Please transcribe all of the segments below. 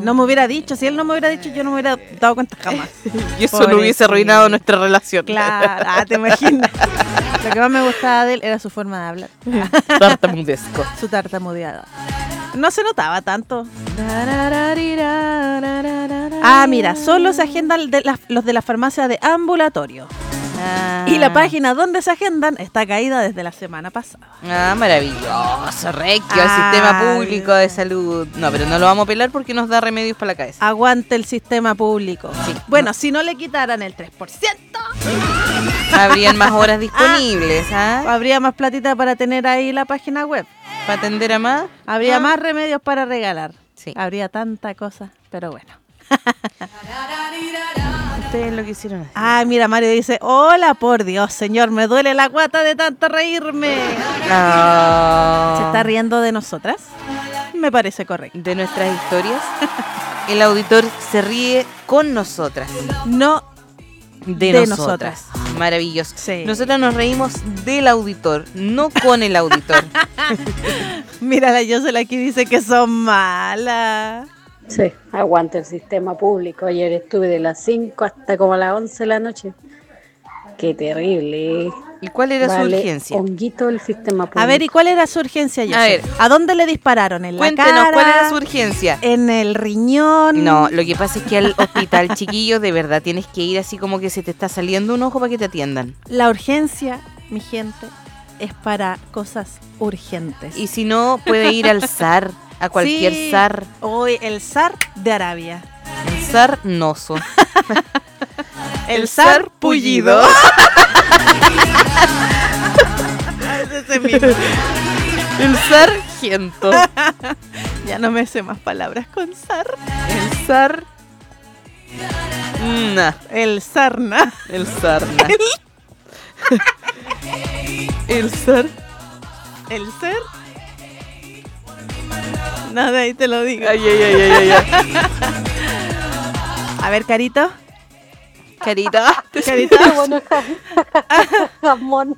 No me hubiera dicho, si él no me hubiera dicho, yo no me hubiera dado cuenta jamás. Y eso no hubiese arruinado nuestra relación. Claro, te imaginas. Lo que más me gustaba de él era su forma de hablar. Tartamudesco. Su tartamudeada. No se notaba tanto. Ah, mira, solo se agendan los de la farmacia de ambulatorio. Y la página donde se agendan está caída desde la semana pasada. Maravilloso, recto, el sistema público de salud. No, pero no lo vamos a pelar porque nos da remedios para la cabeza. Aguante el sistema público. Sí. Bueno, si no le quitaran el 3%, Habrían más horas disponibles, habría más platita para tener ahí la página web. Para atender a más. Habría más remedios para regalar. Sí. Habría tanta cosa, pero bueno. Ustedes lo quisieron hacer. Ah, mira, Mario dice, hola, por Dios, señor, me duele la guata de tanto reírme. No. ¿Se está riendo de nosotras? Me parece correcto. De nuestras historias. El auditor se ríe con nosotras. No De nosotras. Maravilloso. Sí. Nosotras nos reímos del auditor, no con el auditor. Mira, la Yosel aquí dice que son malas. Sí, aguanta el sistema público. Ayer estuve de las 5 hasta como las 11 de la noche. Qué terrible. ¿Y cuál era su Vale, urgencia? honguito el sistema público. A ver, ¿y cuál era su urgencia, Yosel? A ver. ¿A dónde le dispararon? ¿En Cuéntenos, la cara? ¿cuál era su urgencia? ¿En el riñón? No, lo que pasa es que al hospital, chiquillo, de verdad tienes que ir así como que se te está saliendo un ojo para que te atiendan. La urgencia, mi gente, es para cosas urgentes. Y si no, puede ir al SAR, a cualquier Sí, SAR. Hoy el zar de Arabia. El SAR noso. El zar pullido. Ese mismo. El sargento. Ya no me sé más palabras con zar. El SAR. Nah. El sarna. El sarna. El SAR. El ser. Nada, ahí te lo digo. Ay, ay, ay, ay, ay. A ver, Carito. Carita. Carito. Bueno, jamón.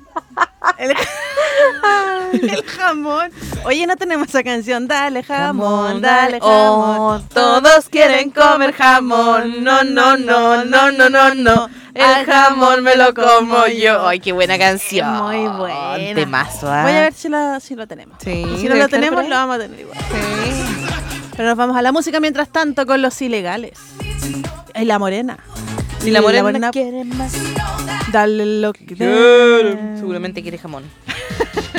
El jamón. Oye, no tenemos esa canción. Dale jamón, dale jamón. Oh, todos quieren comer jamón. No, no, no, no, no, no, no. El jamón me lo como yo. Ay, qué buena canción. Muy buena. Temazo, Voy a ver si lo tenemos. Sí, Y si no debe lo estar tenemos, por ahí. lo vamos a tener igual. Sí. Pero nos vamos a la música mientras tanto con los ilegales. Y la morena. Si la morena quiere más. Dale lo que Seguramente quiere jamón.